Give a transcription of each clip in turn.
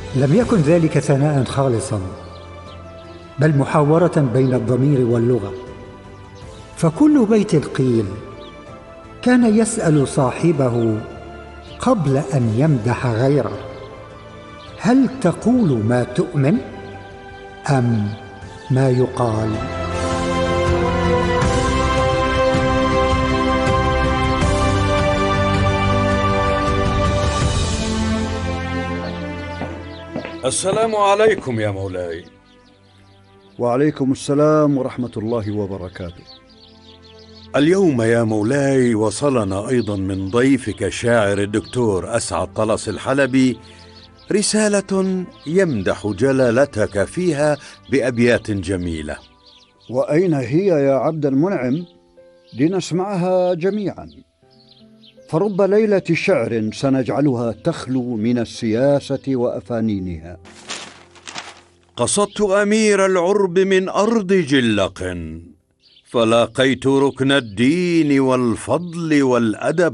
لم يكن ذلك ثناء خالصا، بل محاورة بين الضمير واللغة. فكل بيت قيل كان يسأل صاحبه قبل أن يمدح غيره: هل تقول ما تؤمن أم ما يقال؟ السلام عليكم يا مولاي. وعليكم السلام ورحمة الله وبركاته. اليوم يا مولاي وصلنا أيضا من ضيفك الشاعر الدكتور أسعد طلس الحلبي رسالة يمدح جلالتك فيها بأبيات جميلة. وأين هي يا عبد المنعم لنسمعها جميعا؟ فرب ليلة شعر سنجعلها تخلو من السياسة وأفانينها. قصدت أمير العرب من أرض جلق، فلاقيت ركن الدين والفضل والأدب.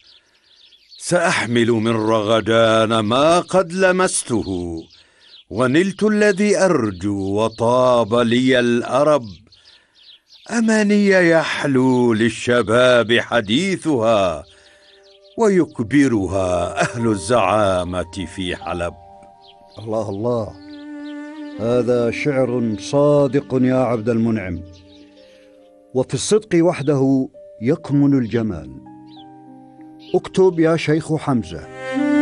سأحمل من رغدان ما قد لمسته، ونلت الذي أرجو وطاب لي الأرب. أماني يحلو للشباب حديثها، ويكبرها أهل الزعامة في حلب. الله الله، هذا شعر صادق يا عبد المنعم، وفي الصدق وحده يكمن الجمال. اكتب يا شيخ حمزة.